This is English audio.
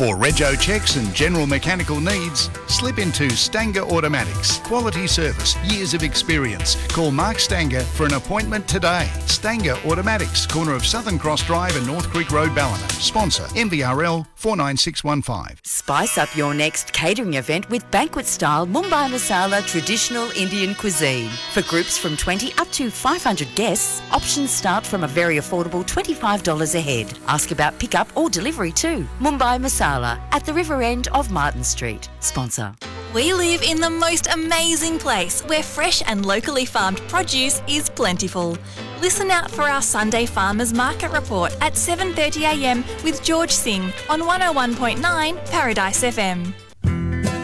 For rego checks and general mechanical needs, slip into Stanger Automatics. Quality service, years of experience. Call Mark Stanger for an appointment today. Stanger Automatics, corner of Southern Cross Drive and North Creek Road, Ballina. Sponsor MVRL 49615. Spice up your next catering event with banquet-style Mumbai Masala traditional Indian cuisine. For groups from 20 up to 500 guests, options start from a very affordable $25 a head. Ask about pickup or delivery too. Mumbai Masala at the river end of Martin Street. Sponsor. We live in the most amazing place where fresh and locally farmed produce is plentiful. Listen out for our Sunday Farmers Market Report at 7:30 a.m. with George Singh on 101.9 Paradise FM.